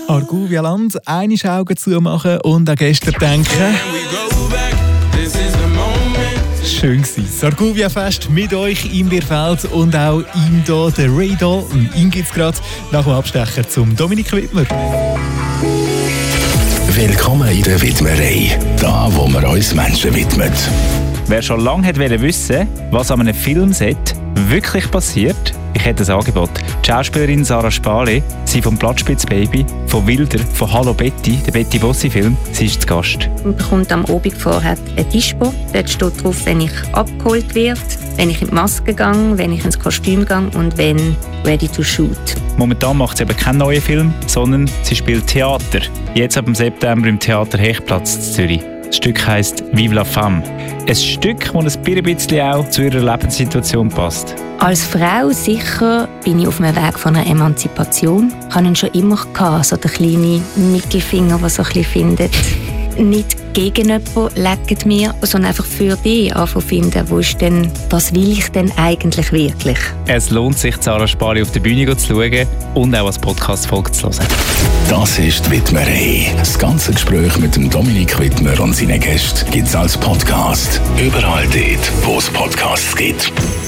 Arguvialand, einmal Augen zumachen und an gestern denken. Schön war das Arguvia-Fest mit euch im Bierfeld und auch ihm hier, der Radol. Und ihn gibt es gerade nach dem Abstecher zum Dominik Wittmer. Willkommen in der Widmerei, da wo wir uns Menschen widmen. Wer schon lange wollte wissen, was an einem Filmset wirklich passiert, ich hätte ein Angebot. Die Schauspielerin Sarah Spali, sie vom Platzspitzbaby, von Wilder, von Hallo Betty, der Betty Bossi-Film, sie ist zu Gast. Man bekommt am Abend vorher ein Dispo. Dort steht drauf, wenn ich abgeholt werde, wenn ich in die Maske gehe, wenn ich ins Kostüm gehe und wenn ready to shoot. Momentan macht sie eben keinen neuen Film, sondern sie spielt Theater. Jetzt ab dem September im Theater Hechtplatz in Zürich. Das Stück heisst «Vive la femme». Ein Stück, das ein bisschen auch zu ihrer Lebenssituation passt. Als Frau sicher bin ich auf einem Weg von einer Emanzipation. Ich hatte ihn schon immer gehabt, so der kleine Mittelfinger, der so ein bisschen findet, nicht gegen jemanden legt mir, sondern einfach für dich anfangen finden, was will ich denn eigentlich wirklich? Es lohnt sich, Sarah Spali auf der Bühne zu schauen und auch als Podcast-Folge zu hören. Das ist die Widmerei. Das ganze Gespräch mit dem Dominik Wittmer und seinen Gästen gibt es als Podcast. Überall dort, wo es Podcasts gibt.